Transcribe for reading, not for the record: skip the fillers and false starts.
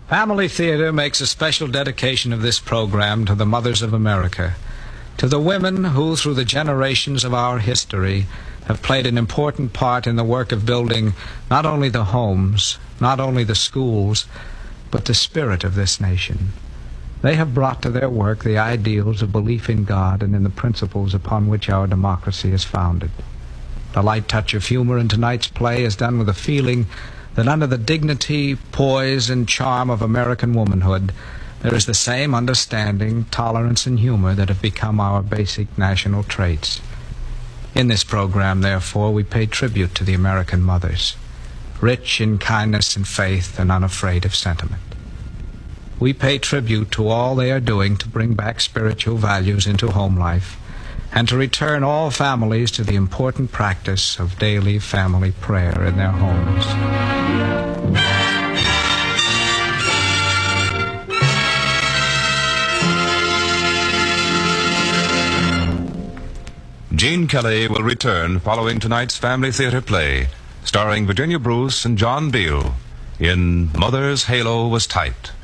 Family Theater makes a special dedication of this program to the mothers of America, to the women who, through the generations of our history, have played an important part in the work of building not only the homes, not only the schools, but the spirit of this nation. They have brought to their work the ideals of belief in God and in the principles upon which our democracy is founded. The light touch of humor in tonight's play is done with a feeling that under the dignity, poise, and charm of American womanhood, there is the same understanding, tolerance, and humor that have become our basic national traits. In this program, therefore, we pay tribute to the American mothers, rich in kindness and faith and unafraid of sentiment. We pay tribute to all they are doing to bring back spiritual values into home life and to return all families to the important practice of daily family prayer in their homes. Gene Kelly will return following tonight's Family Theater play, starring Virginia Bruce and John Beale, in Mother's Halo Was Tight.